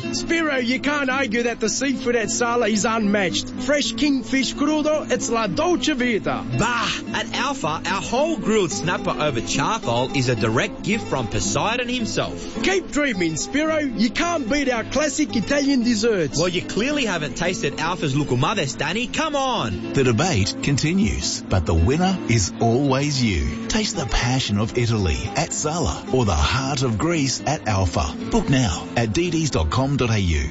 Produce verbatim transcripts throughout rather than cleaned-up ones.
Spiro, you can't argue that the seafood at Sala is unmatched. Fresh kingfish crudo, it's la dolce vita. Bah! At Alpha, our whole grilled snapper over charcoal is a direct gift from Poseidon himself. Keep dreaming, Spiro. You can't beat our classic Italian desserts. Well, you clearly haven't tasted Alpha's Lucumades, Danny. Come on! The debate continues, but the winner is always you. Taste the passion of Italy at Sala or the heart of Greece at Alpha. Book now at d ds dot com dot a u.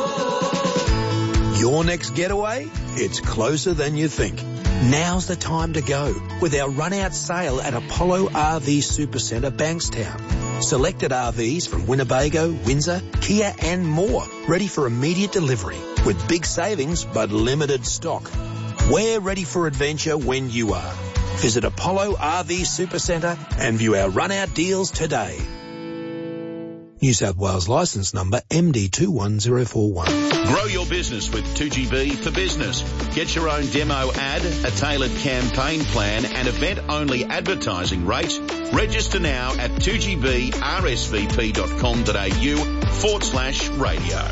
Your next getaway? It's closer than you think. Now's the time to go with our run-out sale at Apollo R V Supercentre, Bankstown. Selected R Vs from Winnebago, Windsor, Kia and more, ready for immediate delivery with big savings but limited stock. We're ready for adventure when you are. Visit Apollo R V Supercentre and view our run-out deals today. New South Wales licence number M D two one zero four one. Grow your business with two G B for Business. Get your own demo ad, a tailored campaign plan and event-only advertising rates. Register now at two g b r s v p dot com dot a u forward slash radio.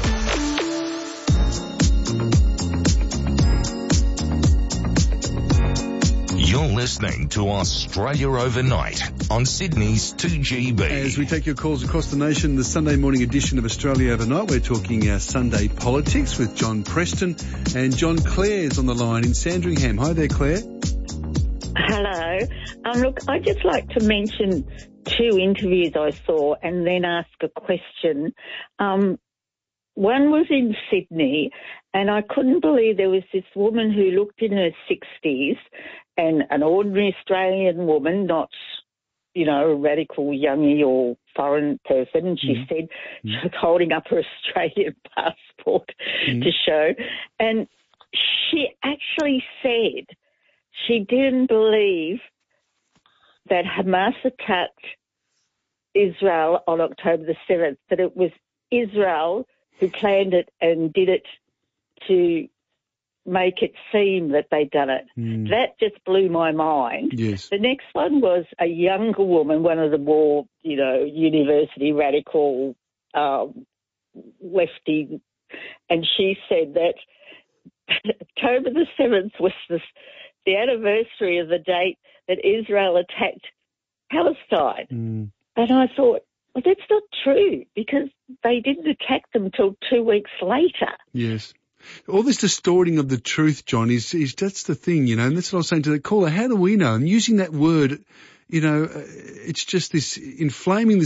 You're listening to Australia Overnight on Sydney's two G B. As we take your calls across the nation, the Sunday morning edition of Australia Overnight, we're talking uh, Sunday politics with John Preston, and John Clare's on the line in Sandringham. Hi there, Claire. Hello. Um, look, I'd just like to mention two interviews I saw and then ask a question. Um, one was in Sydney, and I couldn't believe there was this woman who looked in her sixties, and an ordinary Australian woman, not, you know, a radical youngie or foreign person, and she mm. said mm. she was holding up her Australian passport mm. to show, and she actually said she didn't believe that Hamas attacked Israel on October the seventh, that it was Israel who planned it and did it to make it seem that they'd done it. Mm. That just blew my mind. Yes. The next one was a younger woman, one of the more, you know, university radical um, lefty, and she said that October the seventh was the, the anniversary of the date that Israel attacked Palestine. Mm. And I thought, well, that's not true, because they didn't attack them till two weeks later. Yes. All this distorting of the truth, John, is, is that's the thing, you know, and that's what I was saying to the caller. How do we know? And using that word, you know, it's just this inflaming the